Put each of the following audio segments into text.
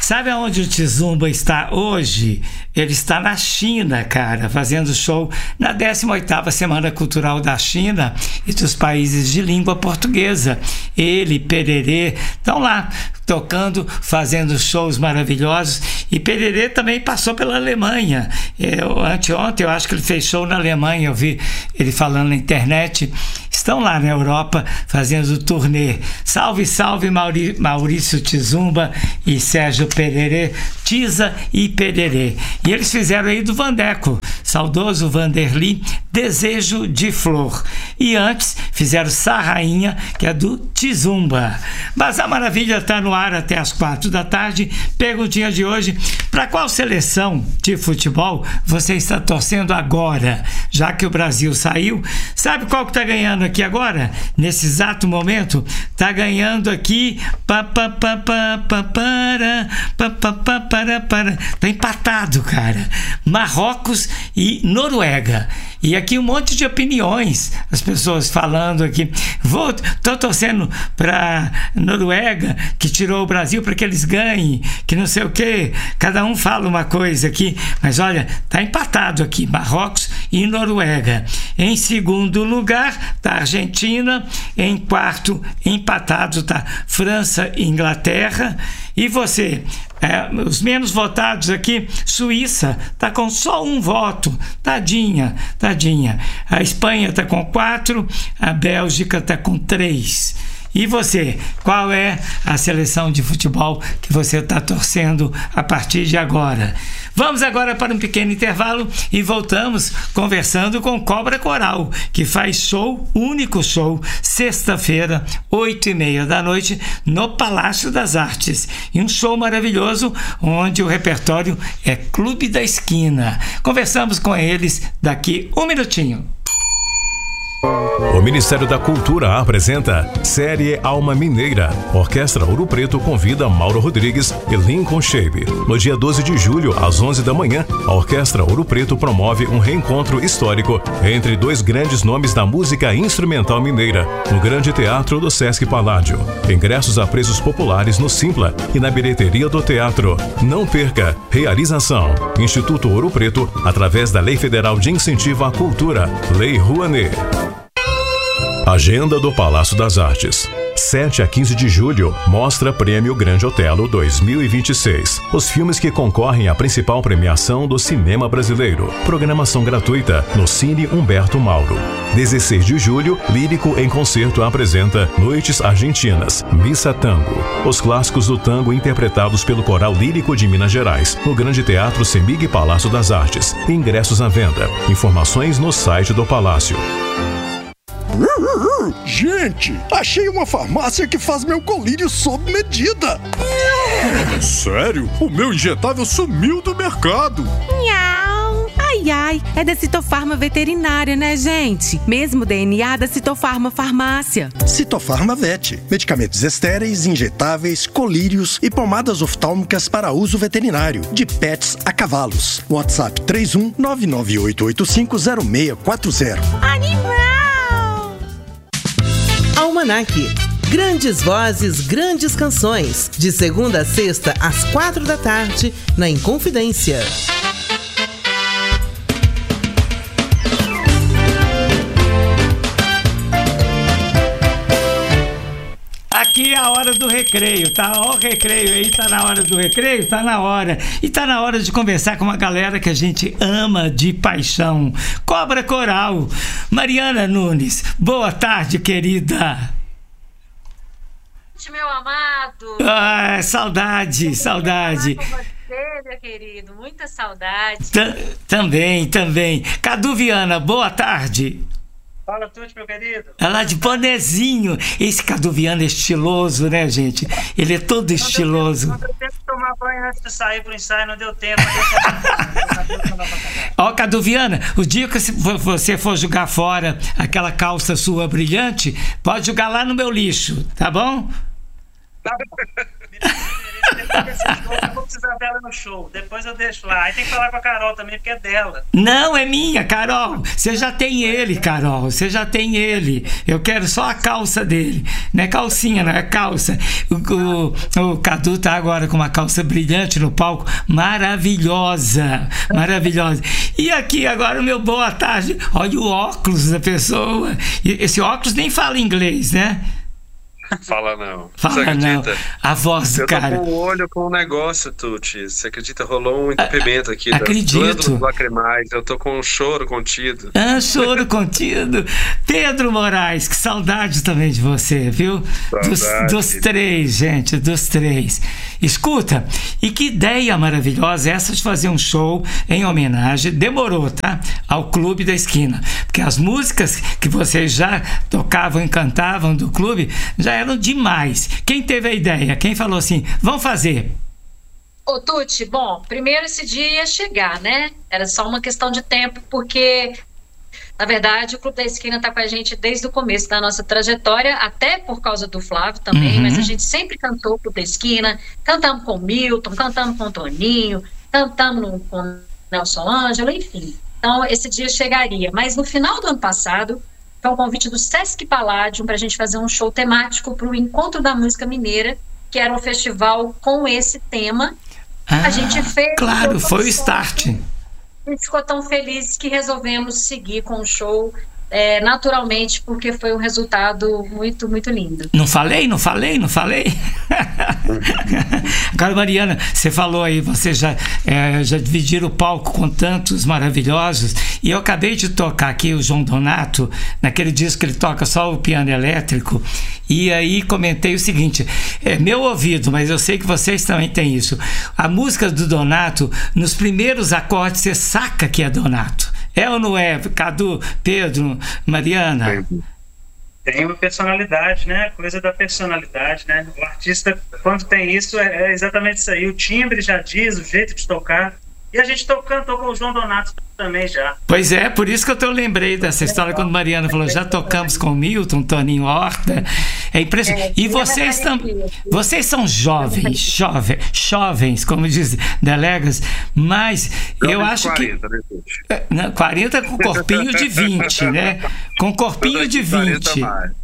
Sabe aonde o Tizumba está hoje? Ele está na China, cara, fazendo show na 18ª Semana Cultural da China e dos países de língua portuguesa. Ele, Pererê, estão lá tocando, fazendo shows maravilhosos. E Pererê também passou pela Alemanha. Anteontem eu acho que ele fez show na Alemanha, eu vi ele falando na internet. Estão lá na Europa fazendo turnê. Salve, salve Maurício Tizumba e Sérgio Pererê, Tiza e Pererê. E eles fizeram aí do Vandeco, saudoso Vanderly, Desejo de Flor. E antes fizeram Sarrainha, que é do Tizumba. Mas a maravilha está no ar até as 4 da tarde. Perguntinha de hoje: para qual seleção de futebol você está torcendo agora? Já que o Brasil saiu, sabe qual que está ganhando aqui agora? Nesse exato momento, está ganhando aqui. Está empatado, cara. Marrocos e Noruega. E aqui um monte de opiniões, as pessoas falando aqui. Tô torcendo para Noruega, que tirou o Brasil para que eles ganhem, que não sei o quê. Cada um fala uma coisa aqui, mas olha, tá empatado aqui, Marrocos e Noruega. Em segundo lugar tá Argentina, em quarto empatado tá França e Inglaterra. E você? Os menos votados aqui, Suíça está com só um voto, tadinha. A Espanha está com 4, a Bélgica está com 3. E você, qual é a seleção de futebol que você está torcendo a partir de agora? Vamos agora para um pequeno intervalo e voltamos conversando com Cobra Coral, que faz show, único show, sexta-feira, 8h30 da noite, no Palácio das Artes. E um show maravilhoso, onde o repertório é Clube da Esquina. Conversamos com eles daqui um minutinho. O Ministério da Cultura apresenta Série Alma Mineira. Orquestra Ouro Preto convida Mauro Rodrigues e Lincoln Shape. No dia 12 de julho, às 11 da manhã, a Orquestra Ouro Preto promove um reencontro histórico entre dois grandes nomes da música instrumental mineira, no Grande Teatro do Sesc Paládio. Ingressos a preços populares no Simpla e na bilheteria do teatro. Não perca! Realização: Instituto Ouro Preto, através da Lei Federal de Incentivo à Cultura, Lei Rouanet. Agenda do Palácio das Artes. 7 a 15 de julho, Mostra Prêmio Grande Otelo 2026. Os filmes que concorrem à principal premiação do cinema brasileiro. Programação gratuita no Cine Humberto Mauro. 16 de julho, Lírico em Concerto apresenta Noites Argentinas, Missa Tango. Os clássicos do tango interpretados pelo Coral Lírico de Minas Gerais, no Grande Teatro Semig Palácio das Artes. Ingressos à venda. Informações no site do Palácio. Gente, achei uma farmácia que faz meu colírio sob medida. Sério? O meu injetável sumiu do mercado. Miau. Ai, é da Citofarma Veterinária, né, gente? Mesmo DNA da Citofarma Farmácia. Citofarma Vet. Medicamentos estéreis, injetáveis, colírios e pomadas oftálmicas para uso veterinário. De pets a cavalos. WhatsApp 31-998850640. Animal! Almanac. Grandes vozes, grandes canções. De segunda a sexta, às 4 da tarde, na Inconfidência. Aqui é a hora do recreio, tá? Ó, o recreio aí, tá na hora do recreio? Tá na hora. E tá na hora de conversar com uma galera que a gente ama de paixão. Cobra Coral. Mariana Nunes, boa tarde, querida. Meu amado. Ah, saudade. Com você, meu querido, muita saudade. Também. Cadu Viana, boa tarde. Fala, Tuti, meu querido. É lá de bonezinho. Esse Cadu Viana é estiloso, né, gente? Ele é todo estiloso. Não deu tempo de tomar banho antes de sair pro ensaio, não deu tempo. Ó, Cadu Viana, o dia que você for jogar fora aquela calça sua brilhante, pode jogar lá no meu lixo, tá bom? precisar dela no show. Depois eu deixo lá. Aí tem que falar com a Carol também, porque é dela. Não, é minha, Carol. Você já tem ele, Carol. Você já tem ele. Eu quero só a calça dele. Não é calcinha, não é calça. O Cadu tá agora com uma calça brilhante no palco. Maravilhosa. Maravilhosa. E aqui agora o meu boa tarde. Olha o óculos da pessoa. E esse óculos nem fala inglês, né? Fala não. Fala não. A voz do cara. Eu tô com o olho com um negócio, Tuti. Você acredita? Rolou um entupimento aqui. Acredito. Lacrimais. Eu tô com um choro contido. Choro contido. Pedro Moraes, que saudade também de você, viu? Dos três, gente, dos três. Escuta, e que ideia maravilhosa essa de fazer um show em homenagem, demorou, tá? Ao Clube da Esquina. Porque as músicas que vocês já tocavam e cantavam do clube já eram demais. Quem teve a ideia? Quem falou assim, vamos fazer? Ô, Tuti, bom, primeiro esse dia ia chegar, né? Era só uma questão de tempo, porque, na verdade, o Clube da Esquina tá com a gente desde o começo da nossa trajetória, até por causa do Flávio também, mas a gente sempre cantou o Clube da Esquina, cantamos com o Milton, cantamos com o Toninho, cantamos com o Nelson Ângelo, enfim. Então, esse dia chegaria. Mas no final do ano passado, foi um convite do Sesc Palladium para a gente fazer um show temático para o Encontro da Música Mineira, que era um festival com esse tema. A gente fez... Claro, foi o start. A gente ficou tão feliz que resolvemos seguir com o show naturalmente, porque foi um resultado muito, muito lindo. Não falei? Agora, Mariana, você falou aí, você já dividiram o palco com tantos maravilhosos, e eu acabei de tocar aqui o João Donato, naquele disco que ele toca só o piano elétrico, e aí comentei o seguinte, meu ouvido, mas eu sei que vocês também têm isso, a música do Donato, nos primeiros acordes você saca que é Donato. É ou não é, Cadu, Pedro, Mariana? Tem uma personalidade, né? Coisa da personalidade, né? O artista, quando tem isso, é exatamente isso aí. O timbre já diz, o jeito de tocar. E a gente cantou com o João Donato também já. Pois é, por isso que eu lembrei dessa história quando Mariana falou, já tocamos com o Milton, Toninho Horta. É impressionante. E vocês são jovens, como diz Delegas, mas eu acho 40, que... Né? 40 com corpinho de 20, né? Com corpinho de 20.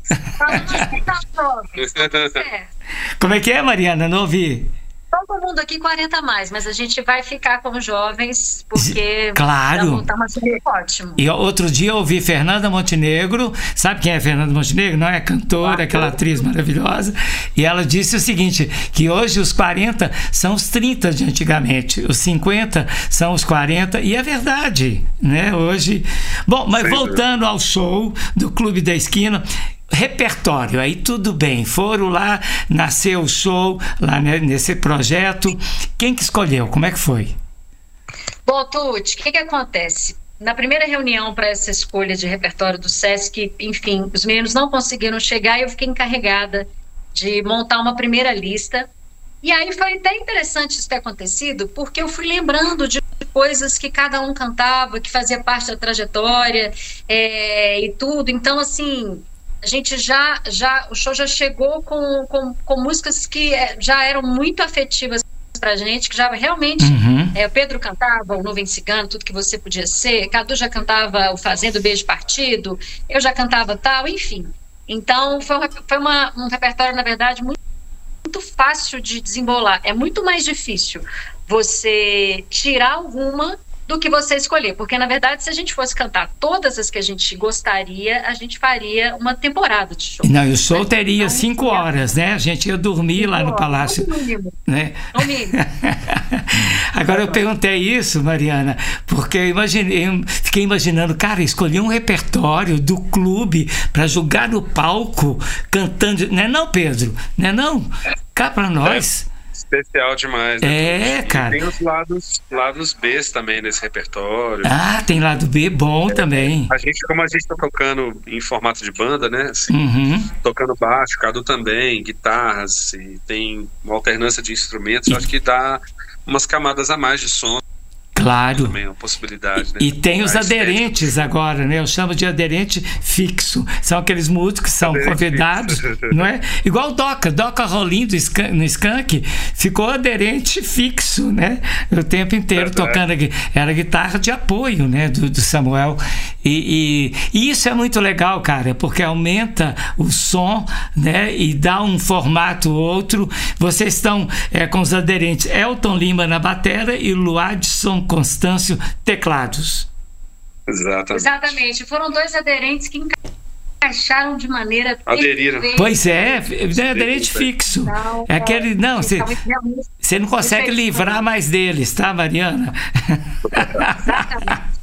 Como é que é, Mariana? Não ouvi. Todo mundo aqui 40 a mais, mas a gente vai ficar com os jovens, porque claro. Tá ótimo. E outro dia eu ouvi Fernanda Montenegro, sabe quem é Fernanda Montenegro? Não é cantora, aquela atriz maravilhosa, e ela disse o seguinte, que hoje os 40 são os 30 de antigamente, os 50 são os 40, e é verdade, né? Hoje... Bom, mas voltando ao show do Clube da Esquina, repertório, aí tudo bem, foram lá, nasceu o show lá nesse projeto, quem que escolheu, como é que foi? Bom, Tuti, o que acontece? Na primeira reunião para essa escolha de repertório do Sesc, enfim, os meninos não conseguiram chegar e eu fiquei encarregada de montar uma primeira lista, e aí foi até interessante isso ter acontecido, porque eu fui lembrando de coisas que cada um cantava, que fazia parte da trajetória e tudo, então assim... A gente o show já chegou com músicas que já eram muito afetivas pra gente, que já realmente, o Pedro cantava o Nuvem Cigano, Tudo Que Você Podia Ser, Cadu já cantava o Fazendo Beijo Partido, eu já cantava tal, enfim. Então foi um repertório, na verdade, muito fácil de desembolar. É muito mais difícil você tirar alguma do que você escolher, porque na verdade se a gente fosse cantar todas as que a gente gostaria, a gente faria uma temporada de show. Não, e o show teria 5 horas, né? A gente ia dormir lá no Palácio, né? Agora eu perguntei isso, Mariana, porque eu fiquei imaginando, cara, escolhi um repertório do clube para jogar no palco cantando, não é não, Pedro? Não é não? Cá para nós. Especial demais, né? Cara. Tem os lados B também nesse repertório. Ah, tem lado B bom também. Como a gente tá tocando em formato de banda, né? Assim, tocando baixo, Cadu também, guitarras, e tem uma alternância de instrumentos, eu acho que dá umas camadas a mais de som. Claro. Também é uma possibilidade, né? E tem os aderentes agora, né? Eu chamo de aderente fixo. São aqueles músicos que são convidados, não é? Igual o Doca Rolim no Skank, ficou aderente fixo, né? O tempo inteiro tocando aqui. Era guitarra de apoio, né? Do Samuel. E isso é muito legal, cara, porque aumenta o som, né? E dá um formato outro. Vocês estão com os aderentes Elton Lima na batera e Luadson Constâncio teclados. Exatamente. Foram 2 aderentes que encaixaram de maneira perfeita. Pois é aderente fixo. É aquele. Não, você não consegue livrar mais deles, tá, Mariana? Exatamente.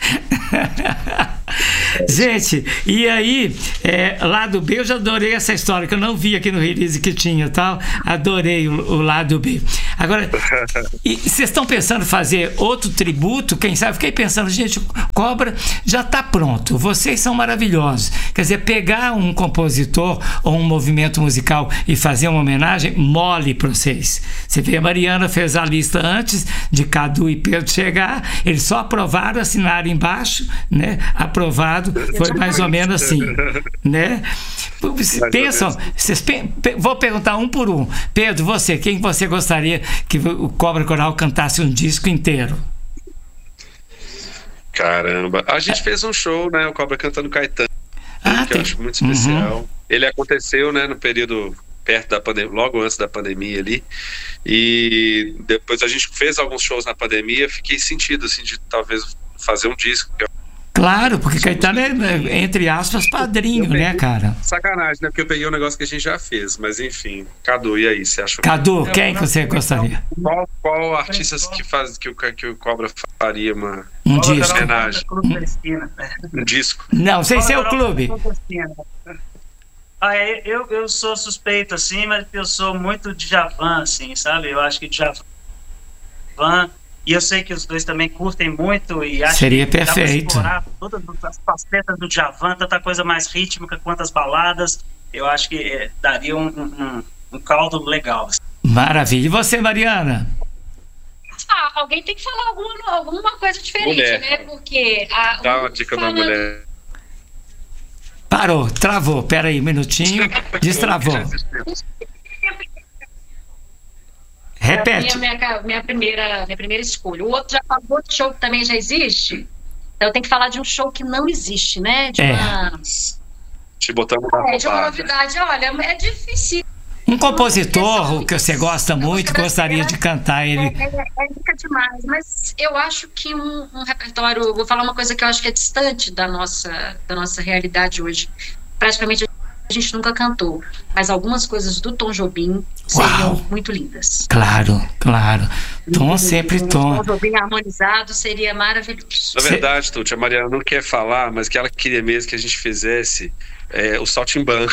Gente, e aí, lado B, eu já adorei essa história, que eu não vi aqui no release que tinha, tal. Adorei o lado B. Agora, vocês estão pensando em fazer outro tributo? Quem sabe? Fiquei pensando, gente, Cobra já está pronto, vocês são maravilhosos. Quer dizer, pegar um compositor ou um movimento musical e fazer uma homenagem, mole para vocês. Você vê, a Mariana fez a lista antes de Cadu e Pedro chegar, eles só aprovaram, assinaram embaixo, né? Aprovado, foi mais ou menos assim, né? Pensam, vou perguntar um por um. Pedro, quem você gostaria que o Cobra Coral cantasse um disco inteiro? Caramba, a gente fez um show, né? O Cobra cantando Caetano, que eu acho muito especial. Ele aconteceu, né, no período perto da pandemia, logo antes da pandemia ali, e depois a gente fez alguns shows na pandemia. Fiquei sentido assim de talvez fazer um disco. Claro, porque Caetano é, entre aspas, padrinho, né, cara? Sacanagem, né? Porque eu peguei um negócio que a gente já fez, mas enfim. Cadu, e aí? Você acha? Cadu, quem que você gostaria? Qual artistas que o Cobra faria um disco? Homenagem? Um disco? Não, sem ser o clube. Eu sou suspeito, assim, mas eu sou muito Djavan, assim, sabe? Eu acho que Djavan... E eu sei que os dois também curtem muito e acho seria que perfeito. Dá pra explorar todas as facetas do Djavan, tanta coisa mais rítmica quanto as baladas. Eu acho que daria um caldo legal. Maravilha. E você, Mariana? Alguém tem que falar alguma coisa diferente, mulher, né? Porque... Dá uma dica da mulher. Parou, travou. Pera aí, um minutinho. Destravou. Repete. Minha primeira escolha. O outro já falou de show que também já existe. Então eu tenho que falar de um show que não existe, né? Te botamos na de uma novidade. Olha, é difícil. Um compositor que você gosta muito, gostaria de cantar ele. É demais, mas eu acho que um repertório... Vou falar uma coisa que eu acho que é distante da nossa realidade hoje. Praticamente a gente nunca cantou, mas algumas coisas do Tom Jobim seriam muito lindas. Claro. Tom sempre Tom. Tom Jobim harmonizado seria maravilhoso. Na verdade, Tuti, a Mariana não quer falar, mas que ela queria mesmo que a gente fizesse o Saltimbanco.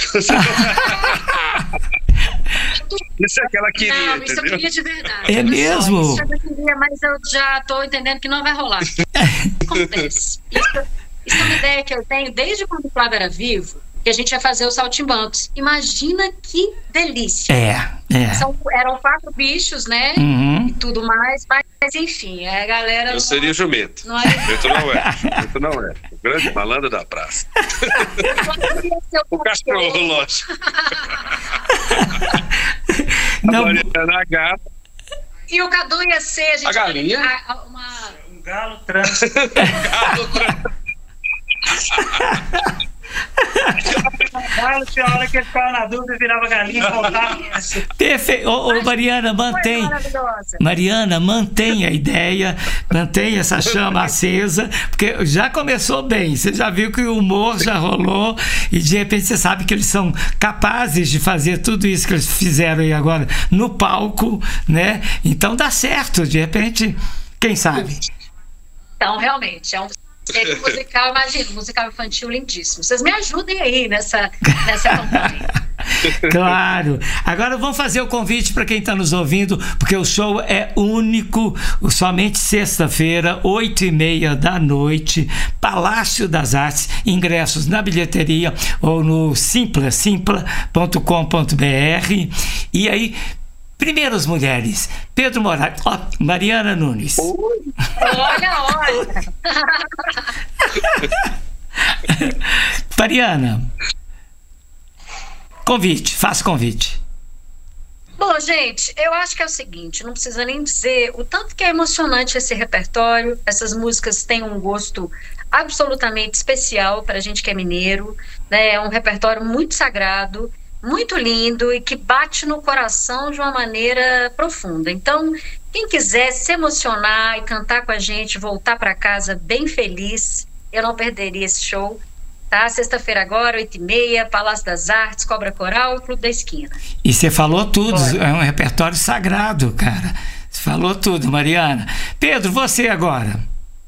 Isso é que ela queria. Não, isso entendeu? eu queria de verdade. É mesmo? Isso eu queria, mas eu já estou entendendo que não vai rolar. Acontece. Isso é uma ideia que eu tenho desde quando o Flávio era vivo, que a gente ia fazer os saltimbancos. Imagina que delícia. Eram 4 bichos, né? E tudo mais, mas enfim, a galera... Eu seria jumento. Não é? Jumento não é. O grande malandro da praça. O cachorro, lógico. Não. A Mariana, a gata. E o Cadu ia ser... A galinha? Um galo trans. Tinha hora que ele ficava na dúvida e virava galinha e voltava. Perfeito. Mariana, mantém a ideia, mantém essa chama acesa, porque já começou bem. Você já viu que o humor já rolou e de repente você sabe que eles são capazes de fazer tudo isso que eles fizeram aí agora no palco, né? Então dá certo, de repente, quem sabe? Então, realmente, é um musical, imagina, musical infantil lindíssimo. Vocês me ajudem aí nessa campanha. Claro. Agora vamos fazer o convite para quem está nos ouvindo, porque o show é único, somente sexta-feira, 20h30 da noite, Palácio das Artes, ingressos na bilheteria ou no simpla.com.br. E aí, Primeiras mulheres, Pedro Moraes, Mariana Nunes. Olha. Mariana, faça convite. Bom, gente, eu acho que é o seguinte, não precisa nem dizer o tanto que é emocionante esse repertório. Essas músicas têm um gosto absolutamente especial para a gente que é mineiro, né? É um repertório muito sagrado, muito lindo e que bate no coração de uma maneira profunda. Então, quem quiser se emocionar e cantar com a gente, voltar para casa bem feliz, eu não perderia esse show. Tá? Sexta-feira agora, 8h30, Palácio das Artes, Cobra Coral e Clube da Esquina. E você falou tudo, é um repertório sagrado, cara. Você falou tudo, Mariana. Pedro, você agora.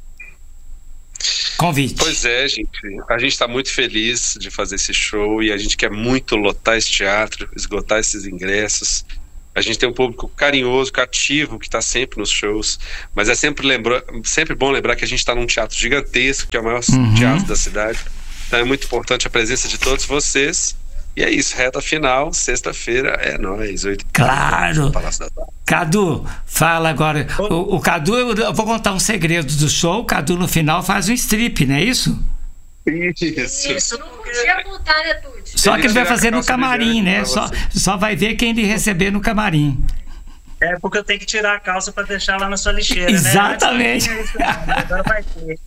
Convite. Pois é, gente. A gente está muito feliz de fazer esse show e a gente quer muito lotar esse teatro, esgotar esses ingressos. A gente tem um público carinhoso, cativo, que está sempre nos shows, mas é sempre bom lembrar que a gente está num teatro gigantesco, que é o maior teatro da cidade. Então é muito importante a presença de todos vocês. E é isso, reta final, sexta-feira é nóis, 8h30. Claro! Cadu, fala agora. O Cadu, eu vou contar um segredo do show. O Cadu no final faz um strip, não é isso? Isso, não podia contar, né, Tuti? Só que ele vai fazer no camarim, né? Só vai ver quem ele receber no camarim. É porque eu tenho que tirar a calça para deixar lá na sua lixeira, exatamente. Né? Agora vai ter.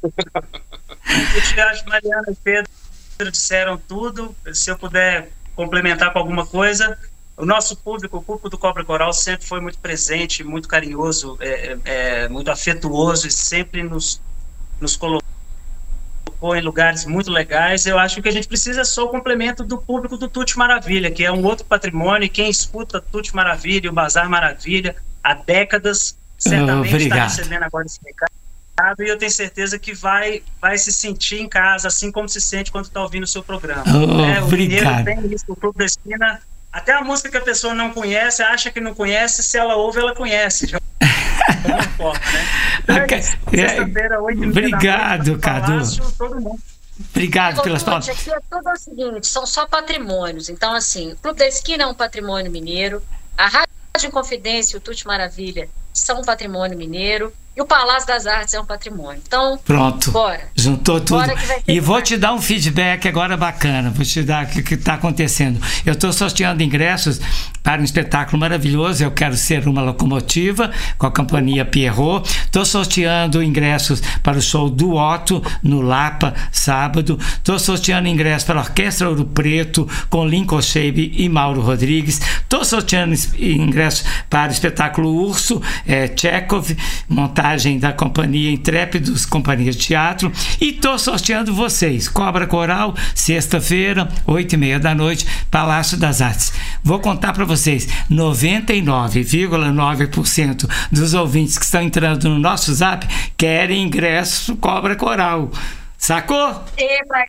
Acho que Mariana e Pedro disseram tudo. Se eu puder complementar com alguma coisa, o nosso público, o público do Cobra Coral sempre foi muito presente, muito carinhoso, muito afetuoso e sempre nos colocou em lugares muito legais. Eu acho que a gente precisa só o complemento do público do Tutti Maravilha, que é um outro patrimônio, e quem escuta Tutti Maravilha e o Bazar Maravilha há décadas, certamente está recebendo agora esse recado, e eu tenho certeza que vai se sentir em casa, assim como se sente quando está ouvindo o seu programa. O Mineiro tem isso, o Clube da Esquina, até a música que a pessoa não conhece, acha que não conhece, se ela ouve, ela conhece. Não importa, né? Sexta-feira, 8h30 obrigado, Cadu. Todo mundo. Obrigado pelas palavras. Aqui é tudo o seguinte, são só patrimônios. Então, assim, o Clube da Esquina é um patrimônio mineiro, a Rádio Inconfidência e o Tutti Maravilha são um patrimônio mineiro, e o Palácio das Artes é um patrimônio. Então, pronto, bora. Juntou tudo. E vou te dar um feedback agora bacana, vou te dar o que está acontecendo. Eu estou sorteando ingressos para um espetáculo maravilhoso, Eu Quero Ser Uma Locomotiva, com a companhia Pierrot. Estou sorteando ingressos para o show do Otto, no Lapa, sábado. Estou sorteando ingressos para a Orquestra Ouro Preto, com Lincoln Shabe e Mauro Rodrigues. Estou sorteando ingressos para o espetáculo Urso, Chekhov, montagem da companhia Intrépidos, companhia de teatro. E estou sorteando vocês, Cobra Coral, sexta-feira, 8h30 da noite, Palácio das Artes. Vou contar para vocês, 99,9% dos ouvintes que estão entrando no nosso Zap querem ingresso Cobra Coral. Sacou? Eba.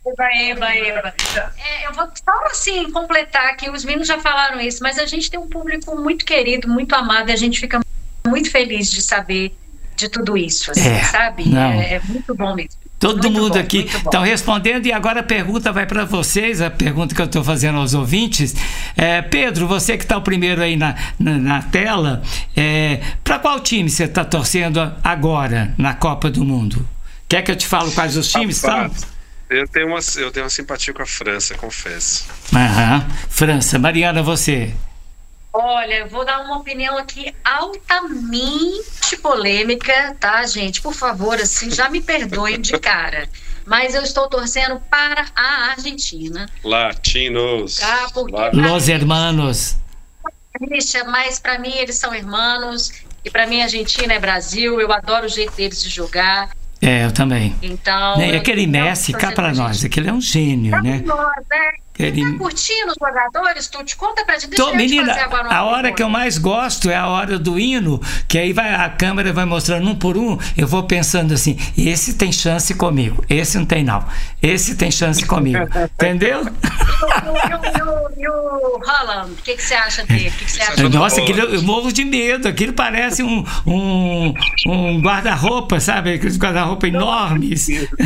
Eu vou só assim completar que os meninos já falaram isso, mas a gente tem um público muito querido, muito amado, e a gente fica muito feliz de saber de tudo isso, assim, sabe? É muito bom mesmo. Todo mundo aqui estão respondendo, e agora a pergunta vai para vocês, a pergunta que eu estou fazendo aos ouvintes. Pedro, você que está o primeiro aí na tela, para qual time você está torcendo agora na Copa do Mundo? Quer que eu te falo quais os times estão? Eu tenho uma simpatia com a França, confesso. França. Mariana, você? Olha, eu vou dar uma opinião aqui altamente polêmica, tá, gente? Por favor, assim, já me perdoem de cara. Mas eu estou torcendo para a Argentina. Latinos. Tá, porque Los hermanos. Mas para mim eles são irmãos. E para mim a Argentina é Brasil. Eu adoro o jeito deles de jogar. Eu também. Então. E aquele Messi, cá para nós, aquele é um gênio, né? Você tá curtindo os jogadores, Tuti? Conta pra gente. Menina, a hora que eu mais gosto é a hora do hino, que aí a câmera vai mostrando um por um, eu vou pensando assim, esse tem chance comigo, esse não tem não, esse tem chance comigo, entendeu? E o Haaland, o que você acha dele? O que você acha Nossa, eu morro de medo, aquilo parece um guarda-roupa, sabe? Aqueles guarda-roupa enormes.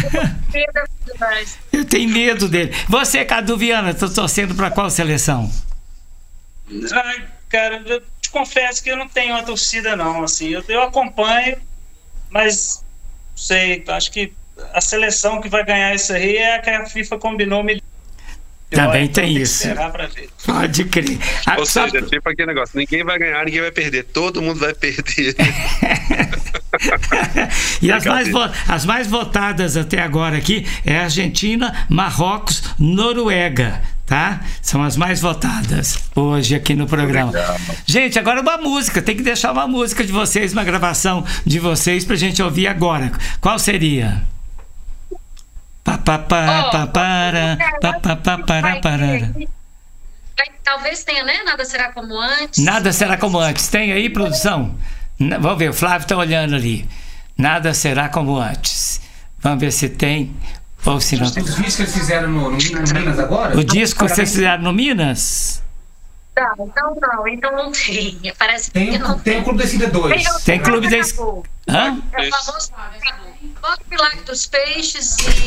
Eu tenho medo dele. Você, Cadu Viana, tá torcendo para qual seleção? Ai, cara, eu te confesso que eu não tenho uma torcida, não. Assim, eu acompanho, mas não sei, acho que a seleção que vai ganhar isso aí é a que a FIFA combinou melhor. Também tem isso. Pra ver. Pode crer. Ou seja, tipo aquele negócio, ninguém vai ganhar, ninguém vai perder, todo mundo vai perder. E as mais votadas até agora aqui é Argentina, Marrocos, Noruega, tá? São as mais votadas hoje aqui no programa. Legal. Gente, agora uma música, tem que deixar uma música de vocês, uma gravação de vocês pra gente ouvir agora. Qual seria? Talvez tenha, né? Nada será como antes. Nada será como antes. Tem aí, produção? Vamos ver, o Flávio está olhando ali. Nada será como antes. Vamos ver se tem ou se não. Os discos que eles fizeram no Minas agora? O disco que vocês fizeram no Minas? Então não tem. Parece que não tem. Tem o Clube da Cida 2. Tem Clube da Cida. Hã? É o famoso Milagre dos Peixes e